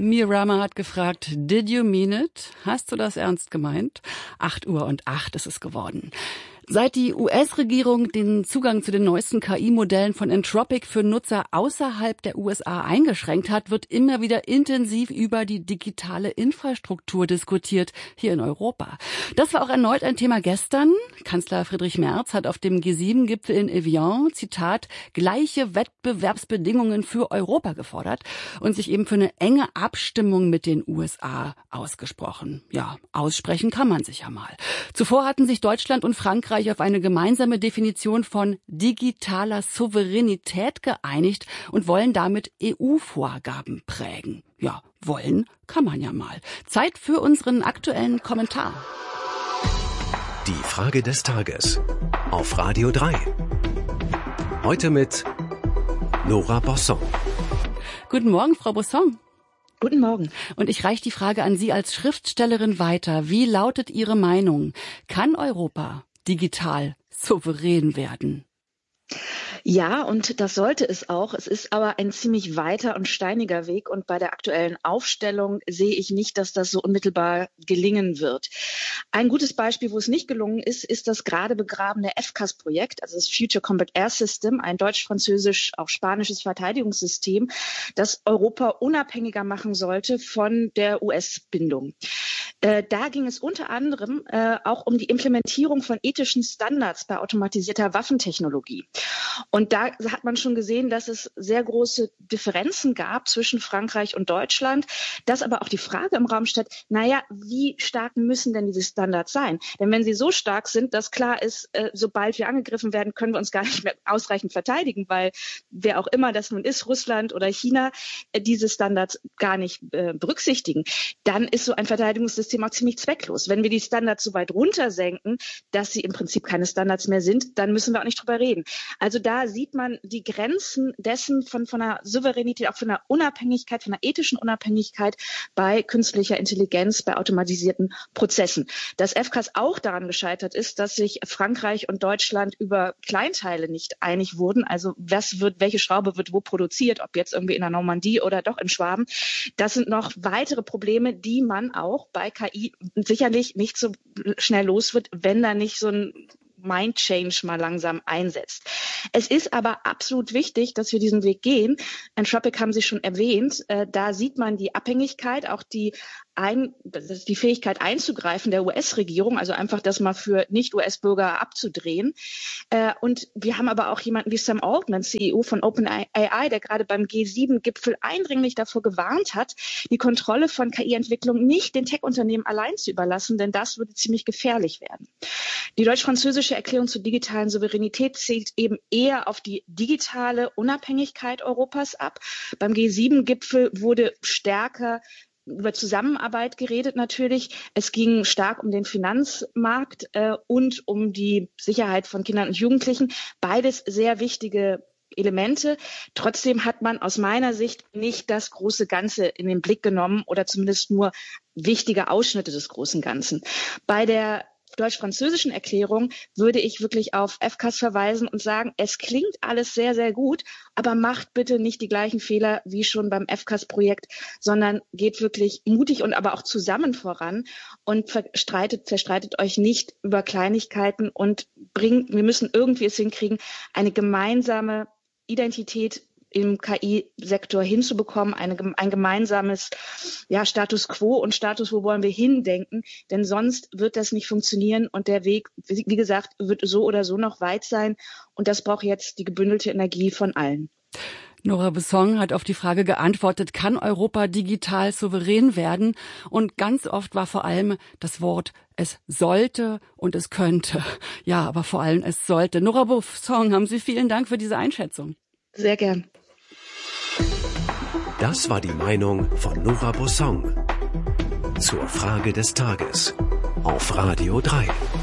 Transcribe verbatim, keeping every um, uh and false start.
Mirama hat gefragt, did you mean it? Hast du das ernst gemeint? acht Uhr und acht ist es geworden. Seit die U S-Regierung den Zugang zu den neuesten K I-Modellen von Anthropic für Nutzer außerhalb der U S A eingeschränkt hat, wird immer wieder intensiv über die digitale Infrastruktur diskutiert, hier in Europa. Das war auch erneut ein Thema gestern. Kanzler Friedrich Merz hat auf dem G sieben Gipfel in Evian, Zitat, gleiche Wettbewerbsbedingungen für Europa gefordert und sich eben für eine enge Abstimmung mit den U S A ausgesprochen. Ja, aussprechen kann man sich ja mal. Zuvor hatten sich Deutschland und Frankreich auf eine gemeinsame Definition von digitaler Souveränität geeinigt und wollen damit E U-Vorgaben prägen. Ja, wollen kann man ja mal. Zeit für unseren aktuellen Kommentar. Die Frage des Tages auf Radio drei. Heute mit Nora Bosson. Guten Morgen, Frau Bosson. Guten Morgen. Und ich reiche die Frage an Sie als Schriftstellerin weiter. Wie lautet Ihre Meinung? Kann Europa digital souverän werden? Ja, und das sollte es auch. Es ist aber ein ziemlich weiter und steiniger Weg. Und bei der aktuellen Aufstellung sehe ich nicht, dass das so unmittelbar gelingen wird. Ein gutes Beispiel, wo es nicht gelungen ist, ist das gerade begrabene F C A S-Projekt, also das Future Combat Air System, ein deutsch-französisch, auch spanisches Verteidigungssystem, das Europa unabhängiger machen sollte von der U S-Bindung. Äh, da ging es unter anderem äh, auch um die Implementierung von ethischen Standards bei automatisierter Waffentechnologie. Und da hat man schon gesehen, dass es sehr große Differenzen gab zwischen Frankreich und Deutschland, dass aber auch die Frage im Raum steht, naja, wie stark müssen denn diese Standards sein? Denn wenn sie so stark sind, dass klar ist, äh, sobald wir angegriffen werden, können wir uns gar nicht mehr ausreichend verteidigen, weil wer auch immer das nun ist, Russland oder China, äh, diese Standards gar nicht äh, berücksichtigen, dann ist so ein Verteidigungssystem auch ziemlich zwecklos. Wenn wir die Standards so weit runtersenken, dass sie im Prinzip keine Standards mehr sind, dann müssen wir auch nicht drüber reden. Also da sieht man die Grenzen dessen von, von einer Souveränität, auch von einer Unabhängigkeit, von einer ethischen Unabhängigkeit bei künstlicher Intelligenz, bei automatisierten Prozessen. Dass F C A S auch daran gescheitert ist, dass sich Frankreich und Deutschland über Kleinteile nicht einig wurden. Also was wird, welche Schraube wird wo produziert, ob jetzt irgendwie in der Normandie oder doch in Schwaben. Das sind noch weitere Probleme, die man auch bei K I sicherlich nicht so schnell los wird, wenn da nicht so ein Mind Change mal langsam einsetzt. Es ist aber absolut wichtig, dass wir diesen Weg gehen. Anthropic haben Sie schon erwähnt. Äh, da sieht man die Abhängigkeit, auch die ein, die Fähigkeit einzugreifen der U S-Regierung, also einfach das mal für Nicht-U S-Bürger abzudrehen. Äh, und wir haben aber auch jemanden wie Sam Altman, C E O von OpenAI, der gerade beim G sieben Gipfel eindringlich davor gewarnt hat, die Kontrolle von K I-Entwicklung nicht den Tech-Unternehmen allein zu überlassen, denn das würde ziemlich gefährlich werden. Die deutsch-französische Erklärung zur digitalen Souveränität zielt eben eher auf die digitale Unabhängigkeit Europas ab. Beim G sieben Gipfel wurde stärker über Zusammenarbeit geredet natürlich. Es ging stark um den Finanzmarkt äh, und um die Sicherheit von Kindern und Jugendlichen. Beides sehr wichtige Elemente. Trotzdem hat man aus meiner Sicht nicht das große Ganze in den Blick genommen oder zumindest nur wichtige Ausschnitte des großen Ganzen. Bei der deutsch-französischen Erklärung würde ich wirklich auf F C A S verweisen und sagen, es klingt alles sehr, sehr gut, aber macht bitte nicht die gleichen Fehler wie schon beim F C A S-Projekt, sondern geht wirklich mutig und aber auch zusammen voran und verstreitet, zerstreitet euch nicht über Kleinigkeiten und bringt, wir müssen irgendwie es hinkriegen, eine gemeinsame Identität im K I-Sektor hinzubekommen, eine, ein gemeinsames ja, Status quo und Status, wo wollen wir hindenken, denn sonst wird das nicht funktionieren und der Weg, wie gesagt, wird so oder so noch weit sein und das braucht jetzt die gebündelte Energie von allen. Nora Bosson hat auf die Frage geantwortet, kann Europa digital souverän werden? Und ganz oft war vor allem das Wort, es sollte und es könnte. Ja, aber vor allem es sollte. Nora Bosson, haben Sie vielen Dank für diese Einschätzung. Sehr gern. Das war die Meinung von Nora Bosson zur Frage des Tages auf Radio drei.